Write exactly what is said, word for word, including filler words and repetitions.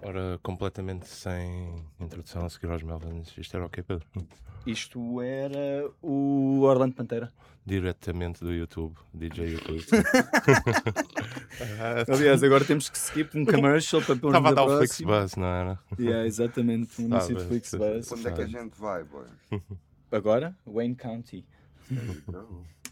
Ora, completamente sem introdução a seguir aos Melvins, isto era o quê, Pedro? Isto era o Orlando Pantera. Diretamente do YouTube, D J YouTube. Aliás, agora temos que skip um commercial para pôr Estava a da dar o próxima. Flixbus, não era? Yeah, exatamente, um anúncio de Sabe, Flixbus. Onde é que a gente vai, boy? Agora, Wayne County. There you go.